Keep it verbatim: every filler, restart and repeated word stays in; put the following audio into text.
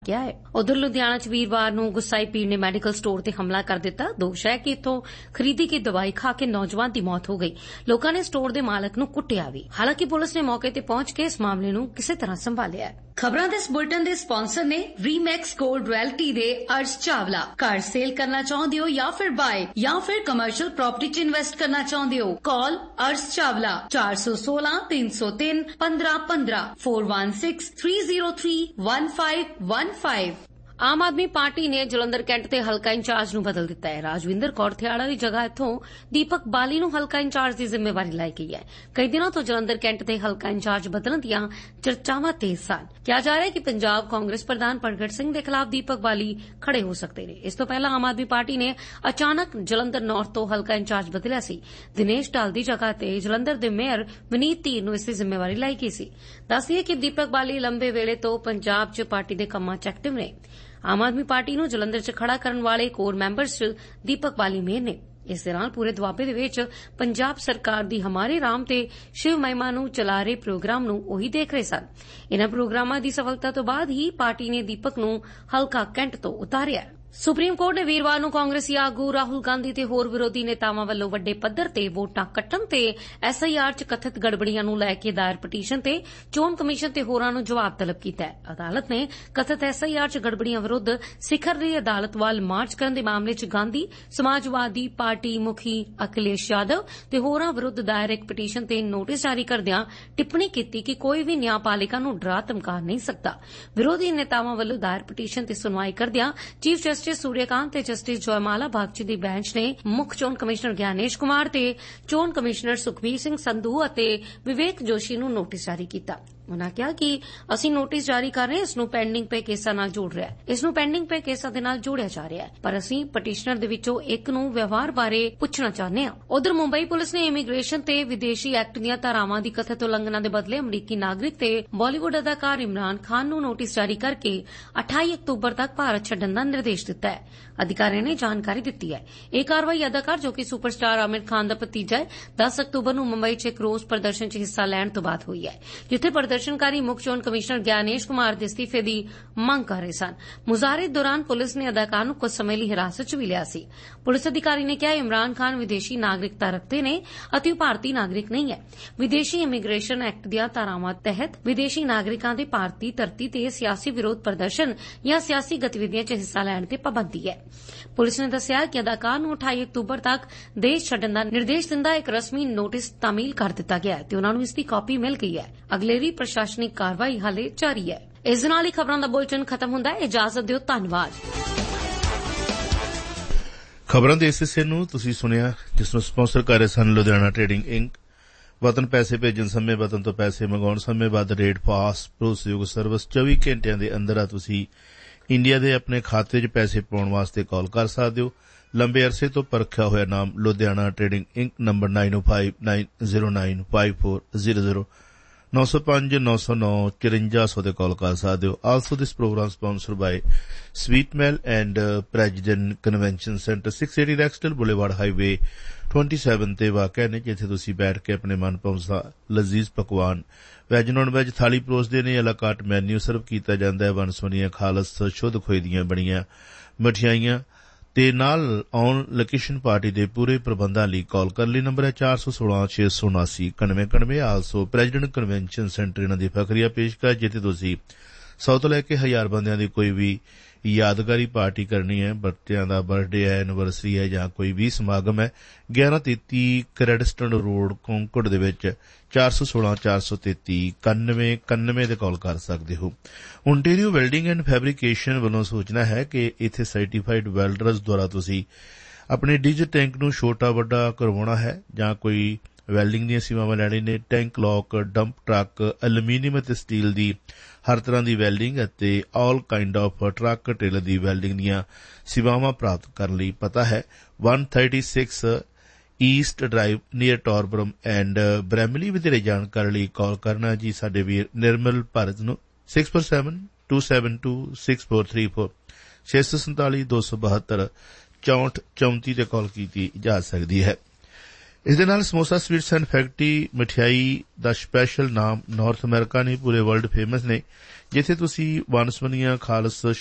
ਕਿਹਾ ਹੈ। ਉਧਰ ਲੁਧਿਆਣਾ ਚ ਵੀਰਵਾਰ ਨੂੰ ਗੁੱਸਾਈ ਪੀਰ ਨੇ ਮੈਡੀਕਲ ਸਟੋਰ ਤੇ ਹਮਲਾ ਕਰ ਦਿੱਤਾ। ਦੋਸ਼ ਹੈ ਕਿ ਇੱਥੋਂ ਖਰੀਦੀ ਗਈ ਦਵਾਈ ਖਾ ਕੇ ਨੌਜਵਾਨ ਦੀ ਮੌਤ ਹੋ ਗਈ। ਲੋਕਾਂ ਨੇ ਸਟੋਰ ਦੇ ਮਾਲਕ ਨੂੰ ਕੁੱਟਿਆ ਵੀ। ਹਾਲਾਂਕਿ ਪੁਲਿਸ ਨੇ ਮੌਕੇ ਤੇ ਪਹੁੰਚ ਕੇ ਇਸ ਮਾਮਲੇ ਨੂੰ ਕਿਸੇ ਤਰ੍ਹਾਂ ਸੰਭਾਲਿਆ ਹੈ। ਖਬਰਾਂ ਦੇ ਇਸ ਬੁਲੇਟਿਨ ਦੇ ਸਪਾਂਸਰ ਨੇ ਰੀਮੈਕਸ ਗੋਲਡ ਰਿਐਲਿਟੀ ਦੇ ਅਰਸ਼ ਚਾਵਲਾ। ਘਰ ਸੇਲ ਕਰਨਾ ਚਾਹੁੰਦੇ ਹੋ ਜਾਂ ਫਿਰ ਬਾਏ ਜਾਂ ਫਿਰ ਕਮਰਸ਼ੀਅਲ ਪ੍ਰਾਪਰਟੀ ਚ ਇਨਵੈਸਟ ਕਰਨਾ ਚਾਹੁੰਦੇ ਹੋ, ਕਾਲ ਅਰਸ਼ ਚਾਵਲਾ ਚਾਰ ਸੌ ਸੋਲਾਂ ਤਿੰਨ ਸੌ ਤਿੰਨ ਪੰਦਰਾਂ ਪੰਦਰਾਂ ਚਾਰ ਇੱਕ ਛੇ ਤਿੰਨ ਜ਼ੀਰੋ ਤਿੰਨ ਇੱਕ ਪੰਜ ਇੱਕ ਪੰਜ। ਆਮ ਆਦਮੀ ਪਾਰਟੀ ਨੇ ਜਲੰਧਰ ਕੈਂਟ ਦੇ ਹਲਕਾ ਇੰਚਾਰਜ ਨੂੰ ਬਦਲ ਦਿੱਤਾ ਹੈ। ਰਾਜਵਿੰਦਰ ਕੌਰ ਥਿਆੜਾ ਦੀ ਜਗ੍ਹਾ ਇੱਥੋਂ ਦੀਪਕ ਬਾਲੀ ਨੂੰ ਹਲਕਾ ਇੰਚਾਰਜ ਦੀ ਜ਼ਿੰਮੇਵਾਰੀ ਲਾਈ ਗਈ ਹੈ। ਕਈ ਦਿਨਾਂ ਤੋਂ ਜਲੰਧਰ ਕੈਂਟ ਦੇ ਹਲਕਾ ਇੰਚਾਰਜ ਬਦਲਣ ਦੀਆਂ ਚਰਚਾਵਾਂ ਤੇਜ਼ ਸਨ। ਕਿਹਾ ਜਾ ਰਿਹਾ ਹੈ ਕਿ ਪੰਜਾਬ ਕਾਂਗਰਸ ਪ੍ਰਧਾਨ ਪ੍ਰਗਟ ਸਿੰਘ ਦੇ ਖਿਲਾਫ ਦੀਪਕ ਬਾਲੀ ਖੜੇ ਹੋ ਸਕਦੇ ਨੇ। ਇਸ ਤੋਂ ਪਹਿਲਾਂ ਆਮ ਆਦਮੀ ਪਾਰਟੀ ਨੇ ਅਚਾਨਕ ਜਲੰਧਰ ਨਾਰਥ ਤੋਂ ਹਲਕਾ ਇੰਚਾਰਜ ਬਦਲਿਆ ਸੀ। ਦਿਨੇਸ਼ ਢਾਲ ਦੀ ਜਗ੍ਹਾ ਤੇ ਜਲੰਧਰ ਦੇ ਮੇਅਰ ਵਿਨੀਤ ਧੀਰ ਨੂੰ ਇਸ ਦੀ ਜ਼ਿੰਮੇਵਾਰੀ ਲਾਈ ਗਈ ਸੀ। ਦੱਸਦੀਏ ਕਿ ਦੀਪਕ ਬਾਲੀ ਲੰਬੇ ਵੇਲੇ ਤੋਂ ਪੰਜਾਬ 'ਚ ਪਾਰਟੀ ਦੇ ਕੰਮਾਂ 'ਚ ਐਕਟਿਵ ਨੇ। ਆਮ ਆਦਮੀ ਪਾਰਟੀ ਨੂੰ ਜਲੰਧਰ 'ਚ ਖੜਾ ਕਰਨ ਵਾਲੇ ਕੋਰ ਮੈਂਬਰਸ 'ਚ ਦੀਪਕ ਬਾਲੀ ਮੇਨ ਨੇ। ਇਸ ਦੇ ਨਾਲ ਪੂਰੇ ਦੁਆਬੇ ਦੇ ਵਿੱਚ ਪੰਜਾਬ ਸਰਕਾਰ ਦੀ ਹਮਾਰੇ ਰਾਮ ਤੇ ਸ਼ਿਵ ਮਹਿਮਾ ਨੂੰ ਚਲਾ ਰਹੇ ਪ੍ਰੋਗਰਾਮ ਨੂੰ ਉਹੀ ਦੇਖ ਰਹੇ ਸਨ। ਇਨ੍ਹਾਂ ਪ੍ਰੋਗਰਾਮਾਂ ਦੀ ਸਫਲਤਾ ਤੋਂ ਬਾਅਦ ਹੀ ਪਾਰਟੀ ਨੇ ਦੀਪਕ ਨੂੰ ਹਲਕਾ ਕੈਂਟ ਤੋਂ ਉਤਾਰਿਆ। ਸੁਪਰੀਮ ਕੋਰਟ ਨੇ ਵੀਰਵਾਰ ਨੂੰ ਕਾਂਗਰਸੀ ਆਗੂ ਰਾਹੁਲ ਗਾਂਧੀ ਤੇ ਹੋਰ ਵਿਰੋਧੀ ਨੇਤਾਵਾਂ ਵੱਲੋਂ ਵੱਡੇ ਪੱਧਰ ਤੇ ਵੋਟਾਂ ਕੱਟਣ ਤੇ ਐਸ ਆਈ ਆਰ 'ਚ ਕਥਿਤ ਗੜਬੜੀਆਂ ਨੂੰ ਲੈ ਕੇ ਦਾਇਰ ਪਟੀਸ਼ਨ ਤੇ ਚੋਣ ਕਮਿਸ਼ਨ ਤੇ ਹੋਰਾਂ ਨੂੰ ਜਵਾਬ ਤਲਬ ਕੀਤਾ ਹੈ। ਅਦਾਲਤ ਨੇ ਕਥਿਤ ਐਸ ਆਈ ਆਰ 'ਚ ਗੜਬੜੀਆਂ ਵਿਰੁੱਧ ਸਿਖਰ ਦੀ ਅਦਾਲਤ ਵੱਲ ਮਾਰਚ ਕਰਨ ਦੇ ਮਾਮਲੇ 'ਚ ਗਾਂਧੀ, ਸਮਾਜਵਾਦੀ ਪਾਰਟੀ ਮੁਖੀ ਅਖਿਲੇਸ਼ ਯਾਦਵ ਤੇ ਹੋਰਾਂ ਵਿਰੁੱਧ ਦਾਇਰ ਇੱਕ ਪਟੀਸ਼ਨ ਤੇ ਨੋਟਿਸ ਜਾਰੀ ਕਰਦਿਆਂ ਟਿੱਪਣੀ ਕੀਤੀ ਕਿ ਕੋਈ ਵੀ ਨਿਆਂਪਾਲਿਕਾ ਨੂੰ ਡਰਾ ਧਮਕਾ ਨਹੀਂ ਸਕਦਾ। ਵਿਰੋਧੀ ਨੇਤਾਵਾਂ ਵੱਲੋਂ ਦਾਇਰ ਪਟੀਸ਼ਨ ਤੇ ਸੁਣਵਾਈ ਕਰਦਿਆਂ ਚੀਫ ਜਸਟਿਸ ਸੂਰਿਆਕਾਂਤ ਤੇ ਜਸਟਿਸ ਜੋਇਮਾਲਾ ਬਾਗਚੀ ਦੀ ਬੈਂਚ ਨੇ ਮੁੱਖ ਚੋਣ ਕਮਿਸ਼ਨਰ ਗਿਆਨੇਸ਼ ਕੁਮਾਰ ਤੇ ਚੋਣ ਕਮਿਸ਼ਨਰ ਸੁਖਬੀਰ ਸਿੰਘ ਸੰਧੂ ਅਤੇ ਵਿਵੇਕ ਜੋਸ਼ੀ ਨੂੰ ਨੋਟਿਸ ਜਾਰੀ ਕੀਤਾ। ਉਨ੍ਹਾਂ ਕਿਹਾ ਕਿ ਅਸੀਂ ਨੋਟਿਸ ਜਾਰੀ ਕਰ ਰਹੇ ਹਾਂ, ਇਸ ਨੂੰ ਪੈਂਡਿੰਗ ਪੇ ਕੇਸਾਂ ਨਾਲ ਜੋੜ ਰਿਹਾ ਹੈ ਇਸ ਨੂੰ ਪੈਂਡਿੰਗ ਪੇ ਕੇਸਾਂ ਦੇ ਨਾਲ ਜੋੜਿਆ ਜਾ ਰਿਹਾ ਹੈ, ਪਰ ਅਸੀਂ ਪਟੀਸ਼ਨਰ ਦੇ ਵਿੱਚੋਂ ਇੱਕ ਨੂੰ ਵਿਵਹਾਰ ਬਾਰੇ ਪੁੱਛਣਾ ਚਾਹੁੰਦੇ ਹਾਂ। ਉਧਰ ਮੁੰਬਈ ਪੁਲਿਸ ਨੇ ਇਮੀਗ੍ਰੇਸ਼ਨ ਤੇ ਵਿਦੇਸ਼ੀ ਐਕਟ ਦੀਆਂ ਧਾਰਾਵਾਂ ਦੀ ਕਥਿਤ ਉਲੰਘਣਾ ਦੇ ਬਦਲੇ ਅਮਰੀਕੀ ਨਾਗਰਿਕ ਤੇ ਬਾਲੀਵੁੱਡ ਅਦਾਕਾਰ ਇਮਰਾਨ ਖਾਨ ਨੂੰ ਨੋਟਿਸ ਜਾਰੀ ਕਰਕੇ ਅਠਾਈ ਅਕਤੂਬਰ ਤੱਕ ਭਾਰਤ ਛੱਡਣ ਦਾ ਨਿਰਦੇਸ਼ ਦਿੱਤਾ ਹੈ। ਅਧਿਕਾਰੀਆਂ ਨੇ ਜਾਣਕਾਰੀ ਦਿੱਤੀ ਹੈ। ਇਹ ਕਾਰਵਾਈ ਅਦਾਕਾਰ ਜੋ ਕਿ ਸੁਪਰਸਟਾਰ ਆਮਿਰ ਖਾਨ ਦਾ ਭਤੀਜਾ ਹੈ ਦਸ ਅਕਤੂਬਰ ਨੂੰ ਮੁੰਬਈ 'ਚ ਇੱਕ ਰੋਸ ਪ੍ਰਦਰਸ਼ਨ 'ਚ ਹਿੱਸਾ ਲੈਣ ਤੋਂ ਬਾਅਦ ਹੋਈ ਹੈ, ਜਿੱਥੇ ਪ੍ਰਦਰਸ਼ਨਕਾਰੀ ਮੁੱਖ ਚੋਣ ਕਮਿਸ਼ਨਰ ਗਿਆਨੇਸ਼ ਕੁਮਾਰ ਦੇ ਅਸਤੀਫੇ ਦੀ ਮੰਗ ਕਰ ਰਹੇ ਸਨ। ਮੁਜ਼ਾਹਰੇ ਦੌਰਾਨ ਪੁਲਿਸ ਨੇ ਅਦਾਕਾਰ ਨੂੰ ਕੁਝ ਸਮੇਂ ਲਈ ਹਿਰਾਸਤ 'ਚ ਵੀ ਲਿਆ ਸੀ। ਪੁਲਿਸ ਅਧਿਕਾਰੀ ਨੇ ਕਿਹਾ ਇਮਰਾਨ ਖਾਨ ਵਿਦੇਸ਼ੀ ਨਾਗਰਿਕਤਾ ਰੱਖਦੇ ਨੇ ਅਤੇ ਉਹ ਭਾਰਤੀ ਨਾਗਰਿਕ ਨਹੀਂ ਹੈ। ਵਿਦੇਸ਼ੀ ਇਮੀਗ੍ਰੇਸ਼ਨ ਐਕਟ ਦੀਆਂ ਧਾਰਾਵਾਂ ਤਹਿਤ ਵਿਦੇਸ਼ੀ ਨਾਗਰਿਕਾਂ ਦੇ ਭਾਰਤੀ ਧਰਤੀ ਤੇ ਸਿਆਸੀ ਵਿਰੋਧ ਪ੍ਰਦਰਸ਼ਨ ਜਾਂ ਸਿਆਸੀ ਗਤੀਵਿਧੀਆਂ 'ਚ ਹਿੱਸਾ ਲੈਣ ਤੇ ਪਾਬੰਦੀ ਹੈ। ਪੁਲਿਸ ਨੇ ਦੱਸਿਆ ਕਿ ਅਦਾਕਾਰ ਨੂੰ ਅਠਾਈ ਅਕਤੂਬਰ ਤੱਕ ਦੇਸ਼ ਛੱਡਣ ਦਾ ਨਿਰਦੇਸ਼ ਦਿੰਦਾ ਇੱਕ ਰਸਮੀ ਨੋਟਿਸ ਤਾਮੀਲ ਕਰ ਦਿੱਤਾ ਗਿਆ ਹੈ ਤੇ ਉਨ੍ਹਾਂ ਨੂੰ ਇਸ ਦੀ ਕਾਪੀ ਮਿਲ ਗਈ ਹੈ। ਅਗਲੇਰੀ ਪ੍ਰਸ਼ਾਸਨਿਕ ਕਾਰਵਾਈ ਹਾਲੇ ਜਾਰੀ ਹੈ। ਇਸ ਨਾਲ ਹੀ ਖਬਰਾਂ ਦਾ ਬੁਲੇਟਿਨ ਖਤਮ ਹੁੰਦਾ ਹੈ। ਇਜਾਜ਼ਤ ਦਿਓ, ਧੰਨਵਾਦ। ਖਬਰਾਂ ਦੇ ਇਸ ਹਿੱਸੇ ਨੂੰ ਤੁਸੀਂ ਸੁਣਿਆ ਜਿਸ ਨੂੰ ਸਪਾਂਸਰ ਕਰ ਰਹੇ ਸਨ ਲੁਧਿਆਣਾ ਟ੍ਰੇਡਿੰਗ ਇੰਕ। ਵਤਨ ਪੈਸੇ ਭੇਜਣ ਸਮੇਂ ਵਤਨ ਤੋਂ ਪੈਸੇ ਮੰਗਾਉਣ ਸਮੇਂ ਵੱਧ ਰੇਟ ਪਾਸ ਭਰੋਸੇਯੋਗ ਸਰਵਿਸ ਚੌਵੀ ਘੰਟਿਆਂ ਦੇ ਅੰਦਰ ਆ ਤੁਸੀਂ ਇੰਡੀਆ ਦੇ ਆਪਣੇ ਖਾਤੇ 'ਚ ਪੈਸੇ ਪਾਉਣ ਵਾਸਤੇ ਕਾਲ ਕਰ ਸਕਦੇ ਹੋ। ਲੰਬੇ ਅਰਸੇ ਤੋਂ ਪਰਖਿਆ ਹੋਇਆ ਨਾਮ Ludhiana trading ink number nine ਓ five nine zero nine five four zero zero ਨੌ ਸੌ ਪੰਜ ਨੌ ਸੌ ਨੌ ਚੁਰੰਜਾ ਸੌ ਤੇ ਕਾਲ ਕਰ ਸਕਦੇ ਹੋ। Also this programme sponsor bye ਸਵੀਟਮੈਲ and president convention centre six eighty ਰੈਕਸਟਲ boulevard highway ਸੱਤਾਈ ਤੇ ਵਾਕਿਆ ਨੇ, ਜਿੱਥੇ ਤੁਸੀਂ ਬੈਠ ਕੇ ਆਪਣੇ ਮਨਪਸੰਦ ਲਜ਼ੀਜ਼ ਪਕਵਾਨ ਵੈਜ ਨੌਨ ਵੈਜ ਥਾਲੀ ਪਰੋਸਦੇ ਨੇ। ਅਲਾਕਾਟ ਮੈਨਿਊ ਸਰਵ ਕੀਤਾ ਜਾਂਦਾ ਹੈ। ਵੰਨ-ਸੁਵੰਨੀਆਂ ਖਾਲਸ ਸ਼ੁੱਧ ਖੋਏ ਦੀਆਂ ਬਣੀਆਂ ਮਠਿਆਈਆਂ ਤੇ ਨਾਲ ਆਨ ਲੋਕੇਸ਼ਨ ਪਾਰਟੀ ਦੇ ਪੂਰੇ ਪ੍ਰਬੰਧਾਂ ਲਈ ਕਾਲ ਕਰ ਲਈ। ਨੰਬਰ ਹੈ ਚਾਰ ਸੌ ਸੋਲਾਂ ਛੇ ਸੌ ਉਨਾਸੀ ਇਕਾਨਵੇਂ ਇਕਾਨਵੇਂ। ਆਲਸੋ ਪ੍ਰੈਜ਼ੀਡੈਂਟ ਕਨਵੈਨਸ਼ਨ ਸੈਂਟਰ ਇਹਨਾਂ ਦੀ ਫਖਰੀਆ ਪੇਸ਼ਕਸ਼, ਜਿੱਥੇ ਤੁਸੀਂ ਸੌ ਤੋਂ ਲੈ ਕੇ ਹਜ਼ਾਰ ਬੰਦਿਆਂ ਦੀ ਕੋਈ ਵੀ ਯਾਦਗਾਰੀ ਪਾਰਟੀ ਕਰਨੀ ਹੈ, ਬੱਚਿਆਂ ਦਾ ਬਰਥਡੇ ਹੈ, ਐਨੀਵਰਸਰੀ ਹੈ ਜਾਂ ਕੋਈ ਵੀ ਸਮਾਗਮ ਹੈ, ਗਿਆਰਾਂ ਤੇਤੀ ਕ੍ਰੈਡਸਟਨ ਰੋਡ ਕੋਂਕੜ ਦੇ ਵਿੱਚ ਚਾਰ ਸੌ ਸੋਲਾਂ ਚਾਰ ਸੌ ਤੇਤੀ ਇਕਾਨਵੇਂ ਇਕਾਨਵੇਂ ਤੇ ਕਾਲ ਕਰ ਸਕਦੇ ਹੋ। ਓਨਟੇਰੀਓ ਵੈਲਡਿੰਗ ਐਂਡ ਫੈਬਰੀਕੇਸ਼ਨ ਵੱਲੋਂ ਸੂਚਨਾ ਹੈ ਕਿ ਇੱਥੇ ਸਰਟੀਫਾਈਡ ਵੈਲਡਰਸ ਦੁਆਰਾ ਤੁਸੀਂ ਆਪਣੇ ਡੀਜ਼ਲ ਟੈਂਕ ਨੂੰ ਛੋਟਾ ਵੱਡਾ ਕਰਵਾਉਣਾ ਹੈ ਜਾਂ ਕੋਈ ਵੈਲਡਿੰਗ ਦੀਆਂ ਸੇਵਾਵਾਂ ਲੈਣੀਆਂ ਨੇ। Tank lock, dump truck, aluminium ਅਤੇ ਸਟੀਲ ਦੀ ਹਰ ਤਰ੍ਹਾਂ ਦੀ ਵੈਲਡਿੰਗ ਅਤੇ ਆਲ kind of truck trailer the welding ਦੀਆਂ ਸੇਵਾਵਾਂ ਪ੍ਰਾਪਤ ਕਰਨ ਲਈ ਪਤਾ ਹੈ ਇੱਕ ਸੌ ਛੱਤੀ East drive near ਟੌਰਬਰਮ and Bramley. ਵਧੇਰੇ ਜਾਣਕਾਰੀ ਲਈ ਕਾਲ ਕਰਨਾ ਜੀ ਸਾਡੇ ਵੀਰ ਨਿਰਮਲ ਭਾਰਤ ਨੂੰ six four seven to seven two six four three four ਛੇ ਸੌ ਸੰਤਾਲੀ ਦੋ ਸੌ ਬਹੱਤਰ ਚੌਂਹਠ ਚੌਂਤੀ ਤੇ ਕਾਲ ਕੀਤੀ ਜਾ ਸਕਦੀ ਹੈ। ਇਸ ਦੇ ਨਾਲ ਸਮੋਸਾ ਸਵੀਟਸ ਐਂਡ ਫੈਕਟਰੀ ਮਠਿਆਈ ਦਾ ਸਪੈਸ਼ਲ ਨਾਮ ਨਾਰਥ ਅਮਰੀਕਾ ਨਹੀਂ ਪੂਰੇ ਵਰਲਡ ਫੇਮਸ ਨੇ, ਜਿੱਥੇ ਤੁਸੀਂ ਵੰਨ ਸੁਵੰਨੀਆਂ ਖਾਲਸ